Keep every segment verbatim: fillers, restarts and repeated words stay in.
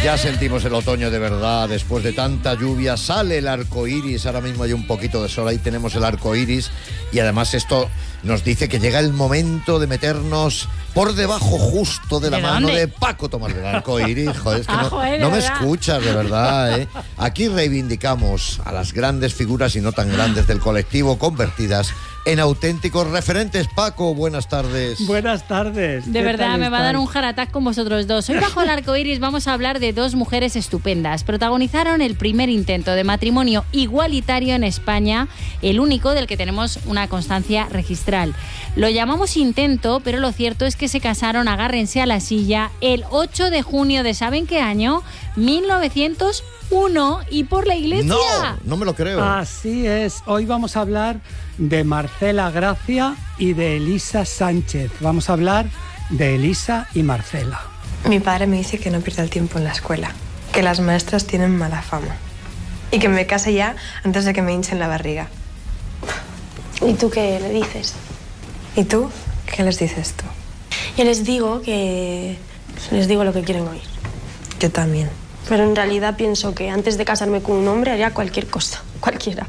Ya sentimos el otoño de verdad, después de tanta lluvia sale el arco iris, ahora mismo hay un poquito de sol, ahí tenemos el arco iris y además esto nos dice que llega el momento de meternos por debajo justo de la ¿De mano dónde? de Paco Tomás del Arco Iris. Joder, es que Ah, no, joder, de no me verdad. escuchas, de verdad, ¿eh? Aquí reivindicamos a las grandes figuras y no tan grandes del colectivo convertidas en auténticos referentes. Paco, buenas tardes. Buenas tardes. De ¿Qué verdad, tal me va a dar estáis? un heart attack con vosotros dos. Hoy bajo el arco iris vamos a hablar de dos mujeres estupendas. Protagonizaron el primer intento de matrimonio igualitario en España, el único del que tenemos una constancia registral. Lo llamamos intento, pero lo cierto es que se casaron, agárrense a la silla, el ocho de junio de ¿saben qué año? mil novecientos uno, y por la iglesia. No, no me lo creo. Así es. Hoy vamos a hablar de Marcela Gracia y de Elisa Sánchez. Vamos a hablar de Elisa y Marcela. Mi padre me dice que no pierda el tiempo en la escuela, que las maestras tienen mala fama y que me case ya antes de que me hinchen la barriga. ¿Y tú qué le dices? ¿Y tú? ¿Qué les dices tú? Yo les digo que les digo lo que quieren oír. Yo también. Pero en realidad pienso que antes de casarme con un hombre haría cualquier cosa, cualquiera.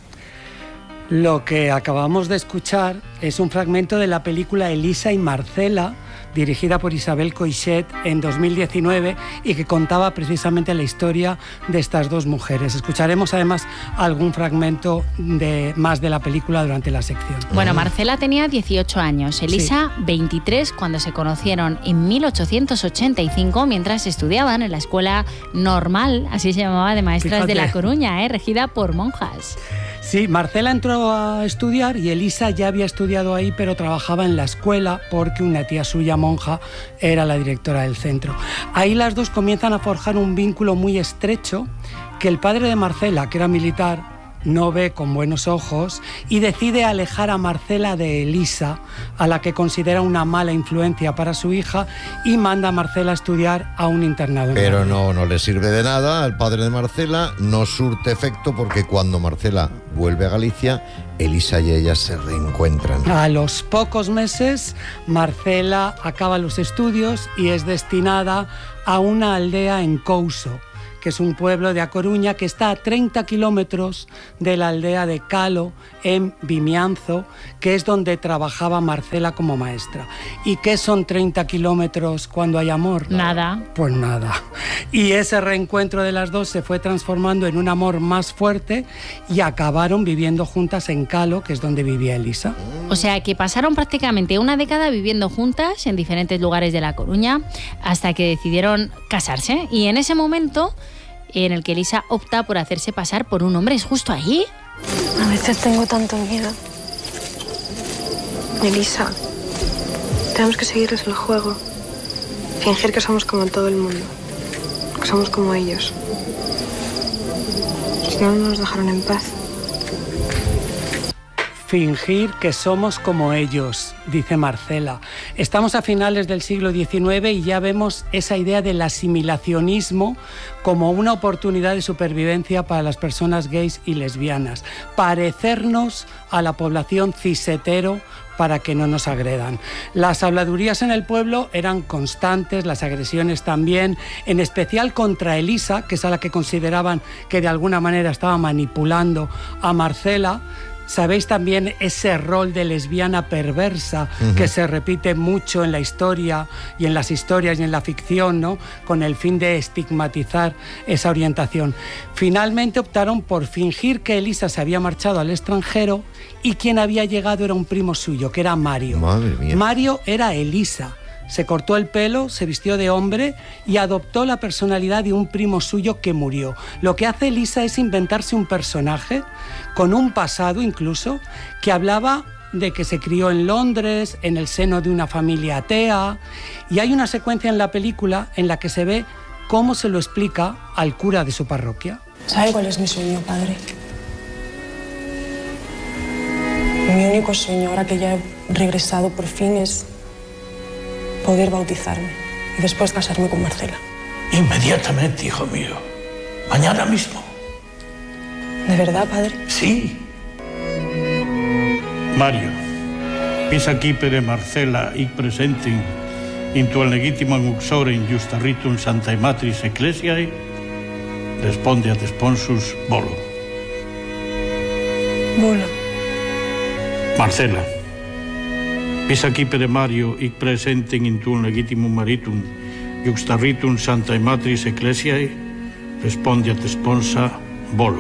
Lo que acabamos de escuchar es un fragmento de la película Elisa y Marcela, dirigida por Isabel Coixet en dos mil diecinueve y que contaba precisamente la historia de estas dos mujeres. Escucharemos además algún fragmento de, más de la película durante la sección. Bueno, Marcela tenía dieciocho años, Elisa veintitrés, cuando se conocieron en mil ochocientos ochenta y cinco mientras estudiaban en la Escuela Normal, así se llamaba, de Maestras Fíjate. de La Coruña, ¿eh? Regida por monjas. Sí, Marcela entró a estudiar y Elisa ya había estudiado ahí, pero trabajaba en la escuela porque una tía suya, monja, era la directora del centro. Ahí las dos comienzan a forjar un vínculo muy estrecho que el padre de Marcela, que era militar, no ve con buenos ojos y decide alejar a Marcela de Elisa, a la que considera una mala influencia para su hija, y manda a Marcela a estudiar a un internado. en Pero Madrid. no, no le sirve de nada al padre de Marcela, no surte efecto porque cuando Marcela vuelve a Galicia, Elisa y ella se reencuentran. A los pocos meses, Marcela acaba los estudios y es destinada a una aldea en Couso, que es un pueblo de A Coruña que está a treinta kilómetros de la aldea de Calo, en Vimianzo, que es donde trabajaba Marcela como maestra. ¿Y qué son treinta kilómetros cuando hay amor? Nada. Pues nada. Y ese reencuentro de las dos se fue transformando en un amor más fuerte y acabaron viviendo juntas en Calo, que es donde vivía Elisa. O sea que pasaron prácticamente una década viviendo juntas en diferentes lugares de La Coruña hasta que decidieron casarse. Y en ese momento en el que Elisa opta por hacerse pasar por un hombre, ¿es justo ahí? A veces tengo tanto miedo. Elisa, tenemos que seguirles el juego. Fingir que somos como todo el mundo. Que somos como ellos. Si no, no nos dejaron en paz. Fingir que somos como ellos, dice Marcela. Estamos a finales del siglo diecinueve y ya vemos esa idea del asimilacionismo como una oportunidad de supervivencia para las personas gays y lesbianas. Parecernos a la población cis-hetero para que no nos agredan. Las habladurías en el pueblo eran constantes, las agresiones también, en especial contra Elisa, que es a la que consideraban que de alguna manera estaba manipulando a Marcela. Sabéis también ese rol de lesbiana perversa uh-huh. que se repite mucho en la historia y en las historias y en la ficción, ¿no? Con el fin de estigmatizar esa orientación. Finalmente optaron por fingir que Elisa se había marchado al extranjero y quien había llegado era un primo suyo, que era Mario. Madre mía. Mario era Elisa. Se cortó el pelo, se vistió de hombre y adoptó la personalidad de un primo suyo que murió. Lo que hace Elisa es inventarse un personaje con un pasado incluso, que hablaba de que se crió en Londres, en el seno de una familia atea, y hay una secuencia en la película en la que se ve cómo se lo explica al cura de su parroquia. ¿Sabe cuál es mi sueño, padre? Mi único sueño, ahora que ya he regresado por fin, es poder bautizarme y después casarme con Marcela. Inmediatamente, hijo mío. Mañana mismo. ¿De verdad, padre? Sí. Mario, pis aquí per Marcela y presenten into el legitimum uxorem justa ritum Sanctae Matris Ecclesiae, responde ad sponsus volo. Volo. Marcela, vis acipere Mario hic presentem in tuum legitimum maritum juxta ritum Sanctae Matris Ecclesiae, responde ad sponsa volo.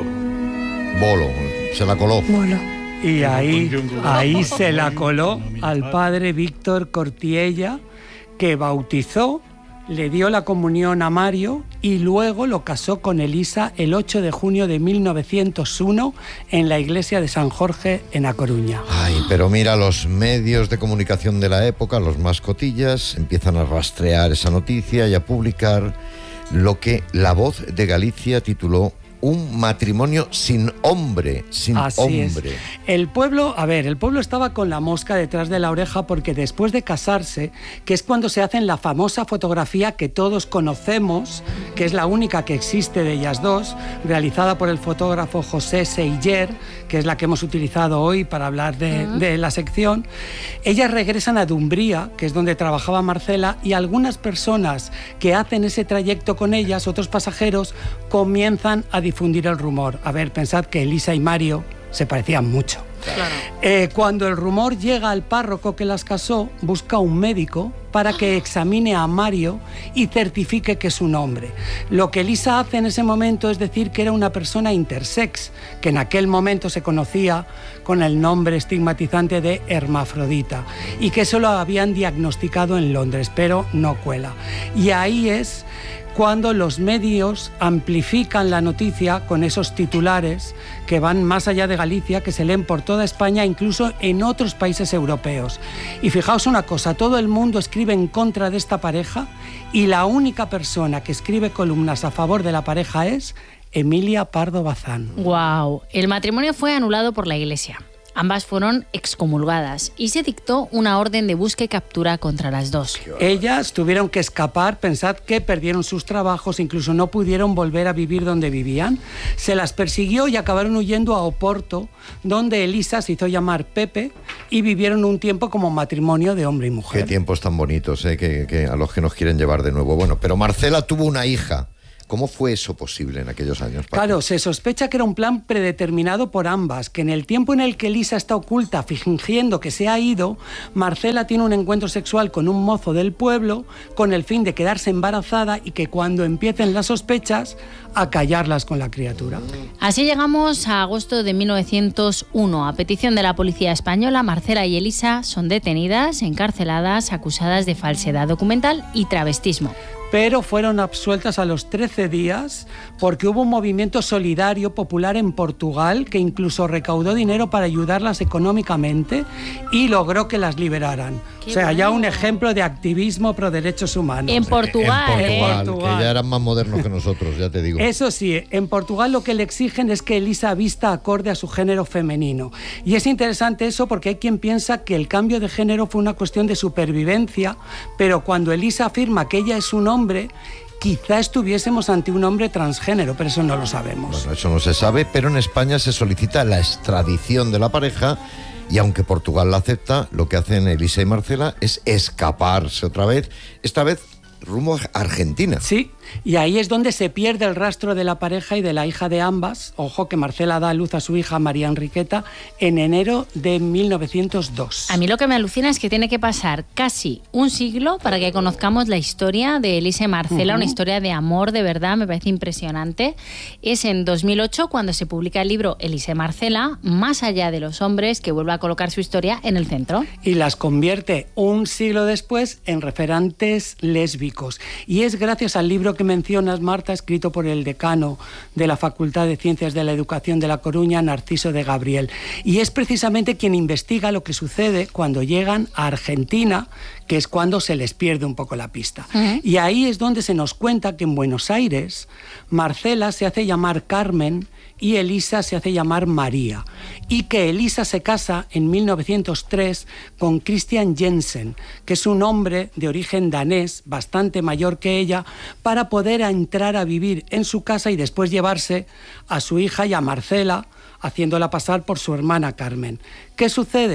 Bolo, se la coló. Volo. Y ahí, ahí se la coló al padre Víctor Cortiella, que bautizó, le dio la comunión a Mario y luego lo casó con Elisa el ocho de junio de mil novecientos uno en la iglesia de San Jorge en A Coruña. Ay, pero mira, los medios de comunicación de la época, los más cotillas, empiezan a rastrear esa noticia y a publicar lo que La Voz de Galicia tituló Un matrimonio sin hombre, sin Así hombre. es. El pueblo, a ver, el pueblo estaba con la mosca detrás de la oreja porque después de casarse, que es cuando se hacen la famosa fotografía que todos conocemos, que es la única que existe de ellas dos, realizada por el fotógrafo José Seiller, que es la que hemos utilizado hoy para hablar de, uh-huh. de la sección, ellas regresan a Dumbría, que es donde trabajaba Marcela, y algunas personas que hacen ese trayecto con ellas, otros pasajeros, comienzan a difundir el rumor. A ver, pensad que Elisa y Mario se parecían mucho. Claro. Eh, cuando el rumor llega al párroco que las casó, busca un médico para que examine a Mario y certifique que es un hombre. Lo que Elisa hace en ese momento es decir que era una persona intersex, que en aquel momento se conocía con el nombre estigmatizante de hermafrodita, y que eso lo habían diagnosticado en Londres, pero no cuela. Y ahí es cuando los medios amplifican la noticia con esos titulares que van más allá de Galicia, que se leen por toda España, incluso en otros países europeos. Y fijaos una cosa, todo el mundo escribe en contra de esta pareja y la única persona que escribe columnas a favor de la pareja es Emilia Pardo Bazán. Wow. El matrimonio fue anulado por la Iglesia. Ambas fueron excomulgadas y se dictó una orden de búsqueda y captura contra las dos. Ellas tuvieron que escapar, pensad que perdieron sus trabajos, incluso no pudieron volver a vivir donde vivían. Se las persiguió y acabaron huyendo a Oporto, donde Elisa se hizo llamar Pepe y vivieron un tiempo como matrimonio de hombre y mujer. Qué tiempos tan bonitos, ¿eh? que, que a los que nos quieren llevar de nuevo. Bueno, pero Marcela tuvo una hija. ¿Cómo fue eso posible en aquellos años, Paco? Claro, se sospecha que era un plan predeterminado por ambas, que en el tiempo en el que Elisa está oculta fingiendo que se ha ido, Marcela tiene un encuentro sexual con un mozo del pueblo con el fin de quedarse embarazada y que cuando empiecen las sospechas, acallarlas con la criatura. Así llegamos a agosto de mil novecientos uno. A petición de la policía española, Marcela y Elisa son detenidas, encarceladas, acusadas de falsedad documental y travestismo. Pero fueron absueltas a los trece días porque hubo un movimiento solidario popular en Portugal que incluso recaudó dinero para ayudarlas económicamente y logró que las liberaran. Qué o sea, bueno. ya un ejemplo de activismo pro derechos humanos. En Portugal, en Portugal, ¿eh? Portugal. que ya eran más modernos que nosotros, ya te digo. Eso sí, en Portugal lo que le exigen es que Elisa vista acorde a su género femenino. Y es interesante eso porque hay quien piensa que el cambio de género fue una cuestión de supervivencia, pero cuando Elisa afirma que ella es un hombre, quizá estuviésemos ante un hombre transgénero, pero eso no lo sabemos. Bueno, eso no se sabe, pero en España se solicita la extradición de la pareja y aunque Portugal la acepta, lo que hacen Elisa y Marcela es escaparse otra vez, esta vez rumbo a Argentina. Sí, y ahí es donde se pierde el rastro de la pareja y de la hija de ambas. Ojo que Marcela da a luz a su hija María Enriqueta en enero de mil novecientos dos. A mí lo que me alucina es que tiene que pasar casi un siglo para que conozcamos la historia de Elisa y Marcela, uh-huh. una historia de amor de verdad, me parece impresionante. Es en dos mil ocho cuando se publica el libro Elisa y Marcela, Más allá de los hombres, que vuelve a colocar su historia en el centro. Y las convierte un siglo después en referentes lésbicos. Y es gracias al libro que mencionas, Marta, escrito por el decano de la Facultad de Ciencias de la Educación de La Coruña, Narciso de Gabriel. Y es precisamente quien investiga lo que sucede cuando llegan a Argentina, que es cuando se les pierde un poco la pista. Uh-huh. Y ahí es donde se nos cuenta que en Buenos Aires Marcela se hace llamar Carmen y Elisa se hace llamar María, y que Elisa se casa en mil novecientos tres con Christian Jensen, que es un hombre de origen danés, bastante mayor que ella, para poder entrar a vivir en su casa y después llevarse a su hija y a Marcela, haciéndola pasar por su hermana Carmen. ¿Qué sucede?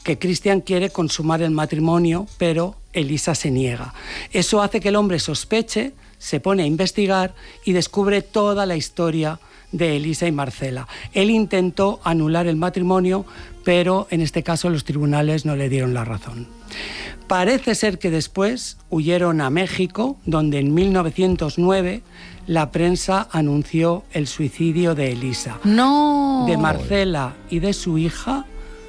que Christian quiere consumar el matrimonio, pero Elisa se niega. Eso hace que el hombre sospeche, se pone a investigar y descubre toda la historia de Elisa y Marcela. Él intentó anular el matrimonio, pero en este caso los tribunales no le dieron la razón. Parece ser que después huyeron a México, donde en mil novecientos nueve la prensa anunció el suicidio de Elisa. ¡No! De Marcela y de su hija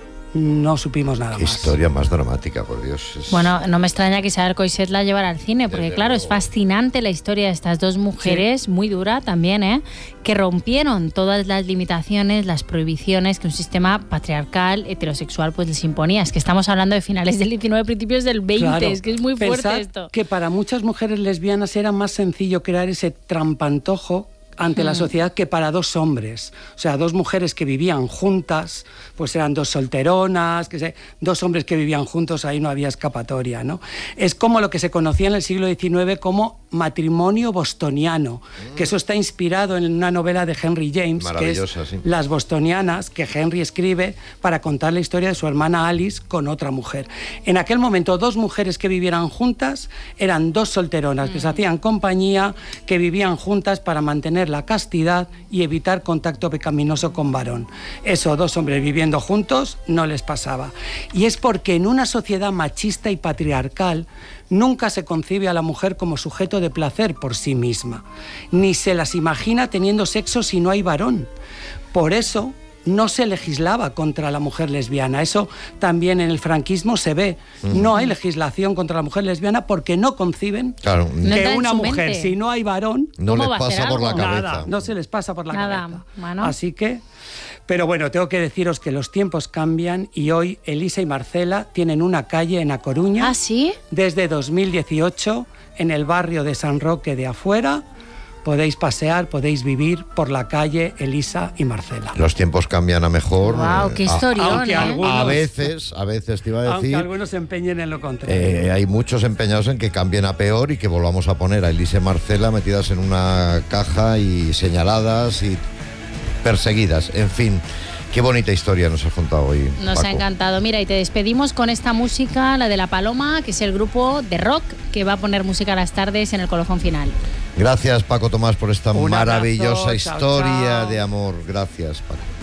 no supimos nada Qué más. historia más dramática, por Dios. Es... Bueno, no me extraña que Isabel Coixet la llevara al cine, porque Desde claro, luego. es fascinante la historia de estas dos mujeres, sí. Muy dura también, ¿eh? Que rompieron todas las limitaciones, las prohibiciones que un sistema patriarcal, heterosexual, pues les imponía. Es que estamos hablando de finales del diecinueve, principios del veinte, claro, es que es muy fuerte Pensad esto. Que para muchas mujeres lesbianas era más sencillo crear ese trampantojo ante hmm. la sociedad que para dos hombres. O sea, dos mujeres que vivían juntas, pues eran dos solteronas, que se, dos hombres que vivían juntos, ahí no había escapatoria, ¿no? Es como lo que se conocía en el siglo diecinueve como matrimonio bostoniano, mm. que eso está inspirado en una novela de Henry James, que es sí. Las Bostonianas, que Henry escribe para contar la historia de su hermana Alice con otra mujer. En aquel momento, dos mujeres que vivieran juntas eran dos solteronas, mm. que se hacían compañía, que vivían juntas para mantener la castidad y evitar contacto pecaminoso con varón. Eso, dos hombres viviendo juntos, no les pasaba. Y es porque en una sociedad machista y patriarcal nunca se concibe a la mujer como sujeto de placer por sí misma, ni se las imagina teniendo sexo si no hay varón. Por eso no se legislaba contra la mujer lesbiana. Eso también en el franquismo se ve. Uh-huh. No hay legislación contra la mujer lesbiana porque no conciben claro. que no una mujer, mente. Si no hay varón, no les pasa por la cabeza. Nada, no se les pasa por la nada. cabeza. Bueno. Así que... Pero bueno, tengo que deciros que los tiempos cambian y hoy Elisa y Marcela tienen una calle en A Coruña. ¿Ah, sí? Desde dos mil dieciocho, en el barrio de San Roque de Afuera. Podéis pasear, podéis vivir por la calle Elisa y Marcela. Los tiempos cambian a mejor. Wow, qué historión, aunque ¿eh? algunos, a veces, a veces te iba a decir. Aunque algunos se empeñen en lo contrario. Eh, hay muchos empeñados en que cambien a peor y que volvamos a poner a Elisa y Marcela metidas en una caja y señaladas y perseguidas. En fin. Qué bonita historia nos has contado hoy, Nos Paco. ha encantado. Mira, y te despedimos con esta música, la de La Paloma, que es el grupo de rock que va a poner música a las tardes en el colofón final. Gracias, Paco Tomás, por esta Un maravillosa abrazo, historia chao, chao. de amor. Gracias, Paco.